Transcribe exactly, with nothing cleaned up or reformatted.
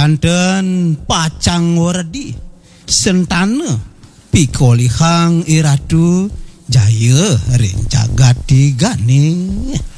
janten pacang wardi sentana pikolihang iratu jaya ring jagat digane.